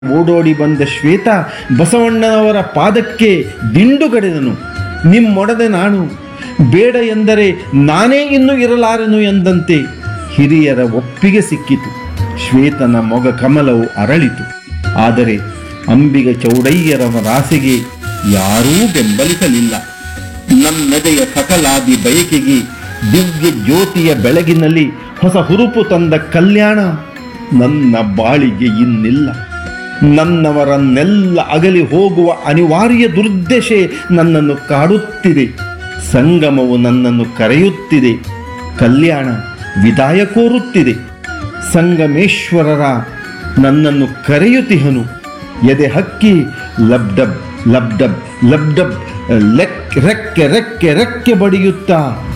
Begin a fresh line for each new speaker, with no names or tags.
ಓಡೋಡಿ ಬಂದ ಶ್ವೇತ ಬಸವಣ್ಣನವರ ಪಾದಕ್ಕೆ ದಿಂಡುಗಡೆದನು. ನಿಮ್ಮೊಡನೆ ನಾನು ಬೇಡ ಎಂದರೆ ನಾನೇ ಇನ್ನು ಇರಲಾರೆನು ಎಂದಂತೆ ಹಿರಿಯರ ಒಪ್ಪಿಗೆ ಸಿಕ್ಕಿತು. ಶ್ವೇತನ ಮೊಗ ಕಮಲವು ಅರಳಿತು. ಆದರೆ ಅಂಬಿಗ ಚೌಡಯ್ಯರವರ ಆಸೆಗೆ ಯಾರೂ ಬೆಂಬಲಿಸಲಿಲ್ಲ. ನನ್ನೆದೆಯ ಸಕಲಾದಿ ಬಯಕೆಗೆ ದಿವ್ಯ ಜ್ಯೋತಿಯ ಬೆಳಗಿನಲ್ಲಿ ಹೊಸ ಹುರುಪು ತಂದ ಕಲ್ಯಾಣ ನನ್ನ ಬಾಳಿಗೆ ಇನ್ನಿಲ್ಲ. ನನ್ನವರನ್ನೆಲ್ಲ ಅಗಲಿ ಹೋಗುವ ಅನಿವಾರ್ಯ ದುರ್ದಶೆ ನನ್ನನ್ನು ಕಾಡುತ್ತಿದೆ. ಸಂಗಮವು ನನ್ನನ್ನು ಕರೆಯುತ್ತಿದೆ. ಕಲ್ಯಾಣ ವಿದಾಯ ಕೋರುತ್ತಿದೆ. ಸಂಗಮೇಶ್ವರರ ನನ್ನನ್ನು ಕರೆಯುತ್ತಿಹನು. ಎದೆ ಹಕ್ಕಿ ಲಬ್ಡಬ್ ಲಬ್ಡಬ್ ಲಬ್ಡಬ್ ರೆಕ್ಕೆ ರೆಕ್ಕೆ ರೆಕ್ಕೆ ಬಡಿಯುತ್ತಾ